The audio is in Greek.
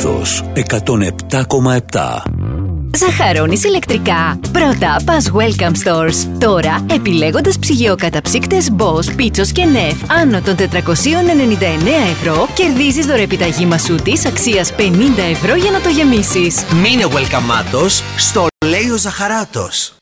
Πάθος 107,7. Ζαχαρώνεις ηλεκτρικά. Πρώτα πας Welcome Stores. Τώρα, επιλέγοντας ψυγειοκαταψύκτες Bosch, Πίτσος και Νεφ άνω των 499 €, κερδίζεις δωρεπιταγή μασούτης αξίας 50 € για να το γεμίσεις. Μείνε welcome στο λέει ο Ζαχαράτος.